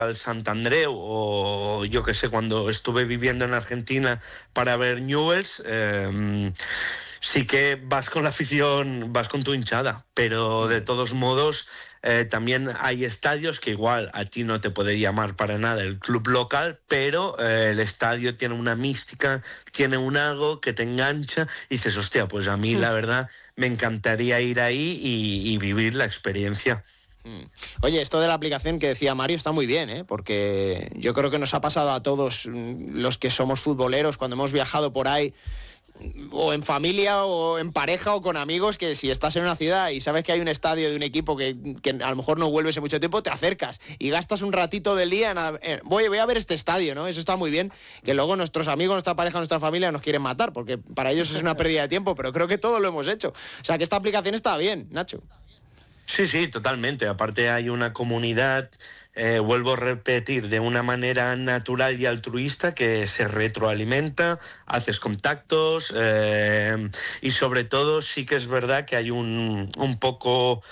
al Sant Andreu, o yo que sé, cuando estuve viviendo en Argentina para ver Newell's, sí que vas con la afición, vas con tu hinchada, pero de todos modos también hay estadios que igual a ti no te puede llamar para nada el club local, pero el estadio tiene una mística, tiene un algo que te engancha y dices, hostia, pues a mí la verdad me encantaría ir ahí y vivir la experiencia. Oye, esto de la aplicación que decía Mario está muy bien, ¿eh? Porque yo creo que nos ha pasado a todos los que somos futboleros cuando hemos viajado por ahí, o en familia o en pareja o con amigos, que si estás en una ciudad y sabes que hay un estadio de un equipo que a lo mejor no vuelves en mucho tiempo, te acercas y gastas un ratito del día voy a ver este estadio, ¿no? Eso está muy bien, que luego nuestros amigos, nuestra pareja, nuestra familia nos quieren matar, porque para ellos es una pérdida de tiempo, pero creo que todos lo hemos hecho. O sea, que esta aplicación está bien, Nacho. Sí, totalmente. Aparte hay una comunidad, vuelvo a repetir, de una manera natural y altruista que se retroalimenta, haces contactos y sobre todo sí que es verdad que hay un poco...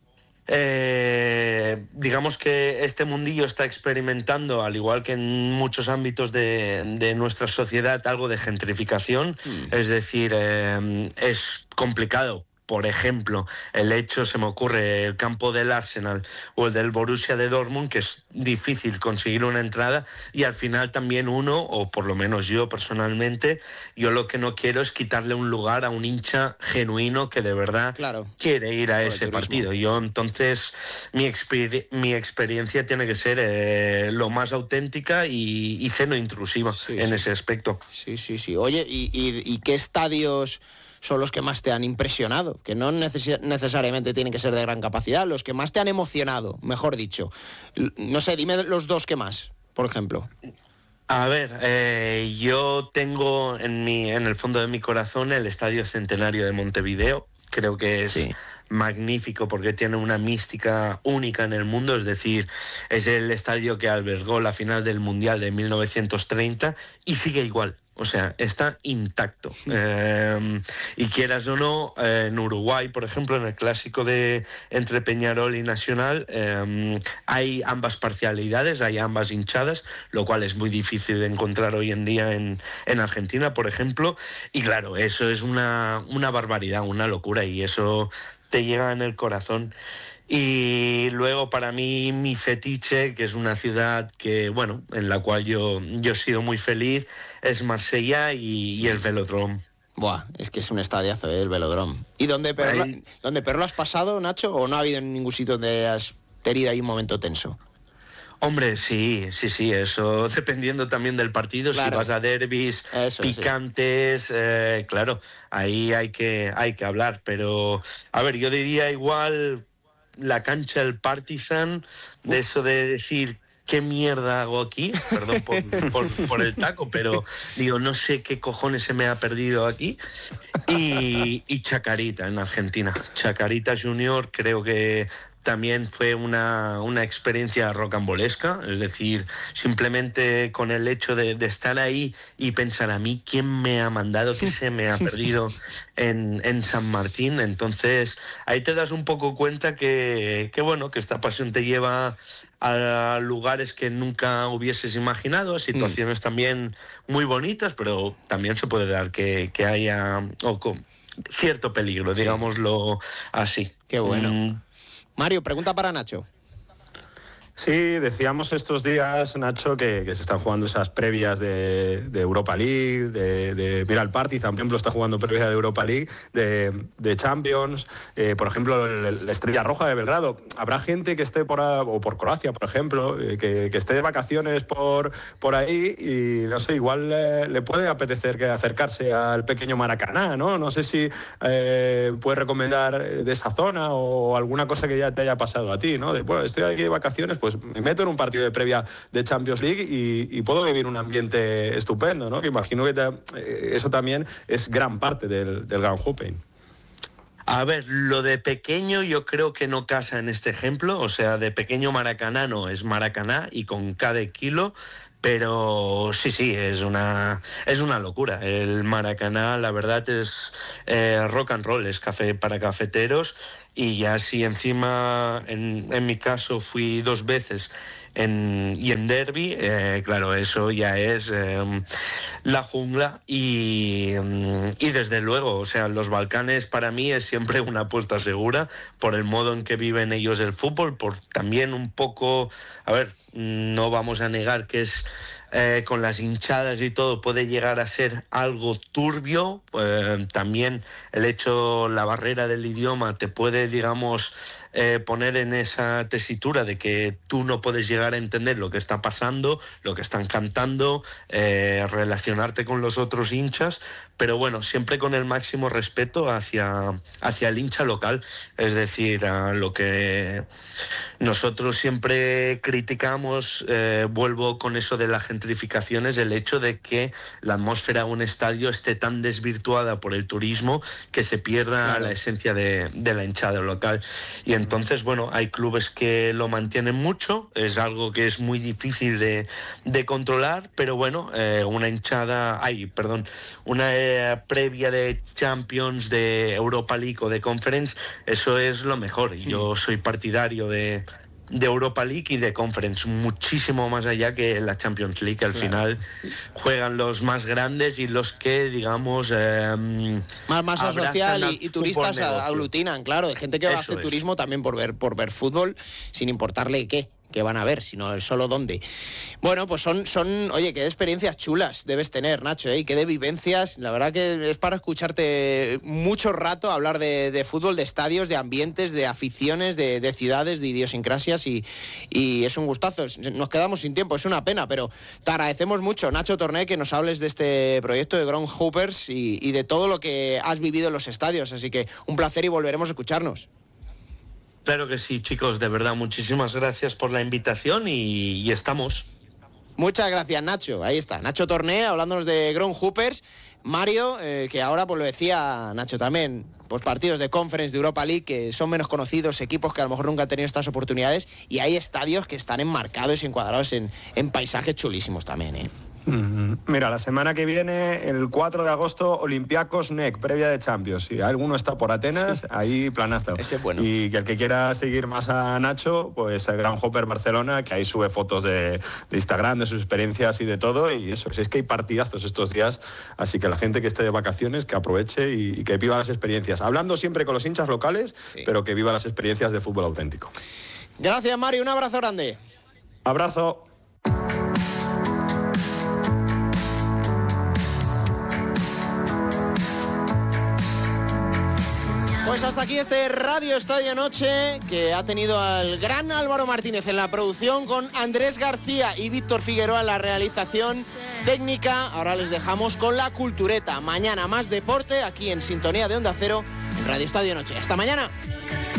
digamos que este mundillo está experimentando, al igual que en muchos ámbitos de nuestra sociedad, algo de gentrificación. Es decir, es complicado. Por ejemplo, el hecho, se me ocurre, el campo del Arsenal o el del Borussia de Dortmund, que es difícil conseguir una entrada, y al final también uno, o por lo menos yo personalmente, yo lo que no quiero es quitarle un lugar a un hincha genuino que de verdad quiere ir a ese partido. Yo entonces, mi experiencia tiene que ser lo más auténtica y cero intrusiva en ese aspecto. Sí. Oye, ¿y qué estadios son los que más te han impresionado? Que no necesariamente tienen que ser de gran capacidad, los que más te han emocionado, mejor dicho. No sé, dime los dos que más, por ejemplo. A ver, yo tengo en el fondo de mi corazón el Estadio Centenario de Montevideo. Creo que es magnífico porque tiene una mística única en el mundo, es decir, es el estadio que albergó la final del Mundial de 1930 y sigue igual. O sea, está intacto. Y quieras o no, en Uruguay, por ejemplo, en el clásico entre Peñarol y Nacional, hay ambas parcialidades, hay ambas hinchadas, lo cual es muy difícil de encontrar hoy en día en Argentina, por ejemplo. Y claro, eso es una barbaridad, una locura, y eso te llega en el corazón. Y luego, para mí, mi fetiche, que es una ciudad que, bueno, en la cual yo he sido muy feliz, es Marsella y el Velodrome. Buah, es que es un estadiazo, el Velodrome. ¿Y dónde peor lo has pasado, Nacho? ¿O no ha habido en ningún sitio donde has tenido ahí un momento tenso? Hombre, sí, eso dependiendo también del partido, claro. Si vas a derbis picantes, claro, ahí hay que hablar, pero a ver, yo diría igual la cancha del Partizan, de eso de decir qué mierda hago aquí, perdón por el taco, pero digo, no sé qué cojones se me ha perdido aquí. Y Chacarita en Argentina, Chacarita Junior, creo que también fue una experiencia rocambolesca, es decir, simplemente con el hecho de estar ahí y pensar, a mí quién me ha mandado, qué se me ha perdido en San Martín. Entonces ahí te das un poco cuenta que bueno, que esta pasión te lleva a lugares que nunca hubieses imaginado, situaciones también muy bonitas, pero también se puede dar que haya cierto peligro, digámoslo así. Qué bueno. Mario, pregunta para Nacho. Sí, decíamos estos días, Nacho, que se están jugando esas previas de Europa League, mira, el Partizan, por ejemplo, está jugando previa de Europa League, de Champions, por ejemplo, la Estrella Roja de Belgrado. Habrá gente que esté o por Croacia, por ejemplo, que esté de vacaciones por ahí y, no sé, igual le puede apetecer acercarse al pequeño Maracaná, ¿no? No sé si puedes recomendar de esa zona o alguna cosa que ya te haya pasado a ti, ¿no? Bueno, estoy aquí de vacaciones, pues me meto en un partido de previa de Champions League y puedo vivir un ambiente estupendo, ¿no? Que imagino que eso también es gran parte del Gran Hooping. A ver, lo de pequeño yo creo que no casa en este ejemplo, o sea, de pequeño Maracaná no, es Maracaná y con cada kilo. Pero sí, es una locura. El Maracaná, la verdad, es rock and roll, es café para cafeteros. Y ya si encima, en mi caso, fui 2 veces y en derbi, claro, eso ya es la jungla y desde luego, o sea, los Balcanes para mí es siempre una apuesta segura por el modo en que viven ellos el fútbol, por también un poco, a ver, no vamos a negar que es con las hinchadas y todo puede llegar a ser algo turbio, también el hecho, la barrera del idioma te puede, digamos, poner en esa tesitura de que tú no puedes llegar a entender lo que está pasando, lo que están cantando, relacionarte con los otros hinchas, pero bueno, siempre con el máximo respeto hacia el hincha local, es decir, a lo que nosotros siempre criticamos, vuelvo con eso de la gentrificación, es el hecho de que la atmósfera de un estadio esté tan desvirtuada por el turismo que se pierda la esencia de la hinchada local. Y entonces, bueno, hay clubes que lo mantienen mucho, es algo que es muy difícil de controlar, pero bueno, una previa de Champions, de Europa League o de Conference, eso es lo mejor. Y yo soy partidario de Europa League y de Conference, muchísimo más allá que la Champions League. Al final juegan los más grandes y los que, digamos, masa social y turistas aglutinan, claro, de gente que va a hacer turismo también por ver fútbol, sin importarle qué van a ver, sino solo dónde. Bueno, pues oye, qué experiencias chulas debes tener, Nacho, y qué de vivencias. La verdad que es para escucharte mucho rato hablar de fútbol, de estadios, de ambientes, de aficiones, de ciudades, de idiosincrasias, y es un gustazo. Nos quedamos sin tiempo, es una pena, pero te agradecemos mucho, Nacho Torné, que nos hables de este proyecto de Groundhoppers y de todo lo que has vivido en los estadios. Así que un placer y volveremos a escucharnos. Claro que sí, chicos, de verdad, muchísimas gracias por la invitación y estamos. Muchas gracias, Nacho. Ahí está, Nacho Torné, hablándonos de Groundhoppers. Mario, que ahora, pues lo decía Nacho también, pues partidos de Conference, de Europa League, que son menos conocidos, equipos que a lo mejor nunca han tenido estas oportunidades, y hay estadios que están enmarcados y encuadrados en paisajes chulísimos también, ¿eh? Mira, la semana que viene, el 4 de agosto, Olympiacos NEC, previa de Champions. Si alguno está por Atenas, sí, ahí planazo. Ese es bueno. Y que el que quiera seguir más a Nacho, pues el Groundhopper Barcelona, que ahí sube fotos de Instagram, de sus experiencias y de todo. Y eso, es que hay partidazos estos días. Así que la gente que esté de vacaciones, que aproveche y que viva las experiencias. Hablando siempre con los hinchas locales, sí, pero que viva las experiencias de fútbol auténtico. Gracias, Mario. Un abrazo grande. Abrazo. Pues hasta aquí este Radio Estadio Noche, que ha tenido al gran Álvaro Martínez en la producción, con Andrés García y Víctor Figueroa en la realización técnica. Ahora les dejamos con la cultureta. Mañana más deporte aquí en sintonía de Onda Cero en Radio Estadio Noche. ¡Hasta mañana!